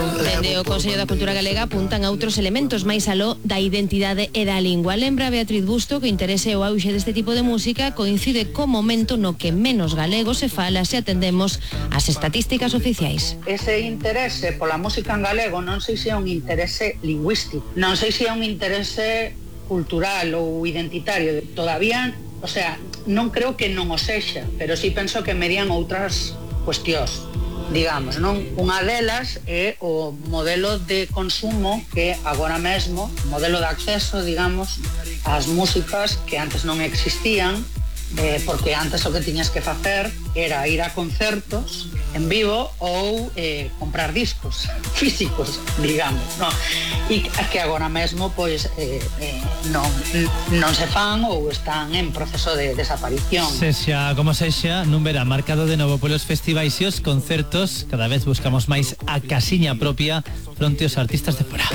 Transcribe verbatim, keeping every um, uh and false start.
Dende o Consello da Cultura Galega apuntan a outros elementos máis aló da identidade e da lingua. Lembra Beatriz Busto que o interese e o auxe deste tipo de música coincide co momento no que menos galego se fala se atendemos ás estatísticas oficiais. Ese interese pola música en galego non sei se é un interese lingüístico, non sei se é un interese cultural ou identitario. Todavía, o sea, non creo que non o sexa, pero sí penso que median outras cuestións. Digamos, non? Unha delas é o modelo de consumo que agora mesmo, modelo de acceso, digamos, ás músicas que antes non existían, eh, porque antes o que tiñas que facer era ir a concertos en vivo ou eh, comprar discos físicos, digamos, non? E que agora mesmo pois eh, eh, non, non se fan ou están en proceso de desaparición. Sexa como sexa, non verá marcado de novo polos festivais e os concertos. Cada vez buscamos máis a casiña propia fronte aos artistas de fora.